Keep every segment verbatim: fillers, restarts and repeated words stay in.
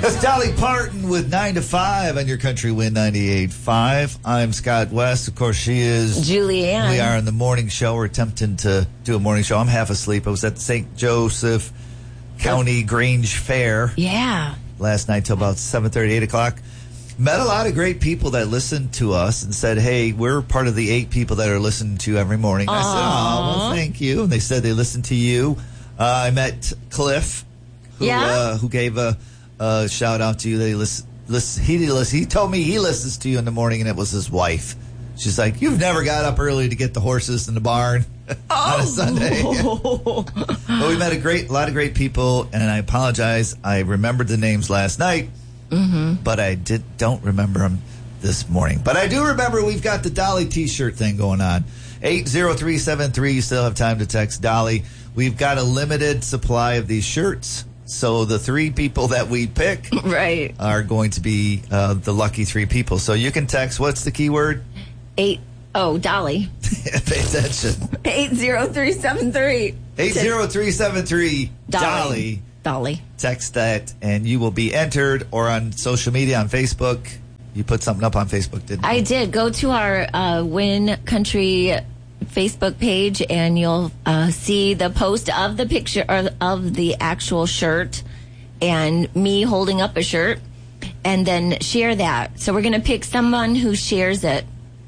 That's Dolly Parton with nine to five on your Country Wind ninety-eight point five. I'm Scott West. Of course, she is Julianne. We are in the morning show. We're attempting to do a morning show. I'm half asleep. I was at the Saint Joseph County Grange Fair. Yeah. Last night till about seven thirty, eight o'clock. Met a lot of great people that listened to us and said, hey, we're part of the eight people that are listening to you every morning. I said, oh, well, thank you. And they said they listened to you. Uh, I met Cliff, who, yeah. uh, who gave a, a shout out to you. They listen, listen, he, listen, he told me he listens to you in the morning, and it was his wife. She's like, you've never got up early to get the horses in the barn oh. on a Sunday. But we met a great, a lot of great people, and I apologize. I remembered the names last night. Mm-hmm. But I did don't remember them this morning. But I do remember we've got the Dolly T-shirt thing going on. eight zero three seven three. You still have time to text Dolly. We've got a limited supply of these shirts. So the three people that we pick right. are going to be uh, the lucky three people. So you can text, what's the keyword? Eight. Oh, Dolly. Pay attention. eight zero three seven three. eight zero three seven three. Dolly. Dolly. Dolly. Text that, and you will be entered, or on social media, on Facebook. You put something up on Facebook, didn't you? I did. Go to our uh, Win Country Facebook page, and you'll uh, see the post of the picture or of the actual shirt and me holding up a shirt, and then share that. So we're going to pick someone who shares it.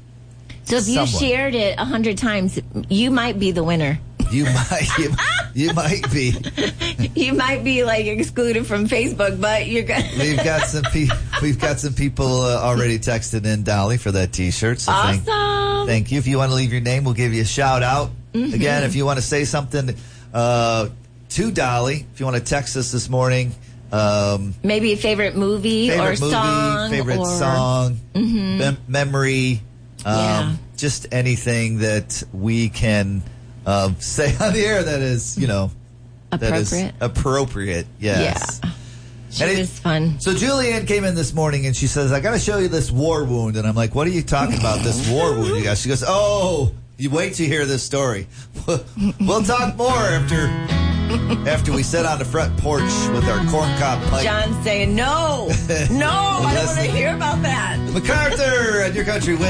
So if you Someone. shared it a hundred times, you might be the winner. You might, you, you might be. You might be like excluded from Facebook, but you're gonna. We've got some pe- we've got some people uh, already texted in, Dolly, for that T-shirt. So awesome. Thank, thank you. If you want to leave your name, we'll give you a shout out. Mm-hmm. Again, if you want to say something uh, to Dolly, if you want to text us this morning, um, maybe a favorite movie favorite or movie, song, favorite or... song, mm-hmm. mem- memory, um, yeah. just anything that we can. Um, say on the air that is, you know, appropriate. That is appropriate. Yes. Yeah. She and was it, fun. So Julianne came in this morning and she says, I got to show you this war wound. And I'm like, what are you talking about, this war wound you got? She goes, oh, you wait to hear this story. We'll talk more after after we sit on the front porch with our corncob pipe. John's saying, no, no, I don't want to hear about that. MacArthur at your Country Wind.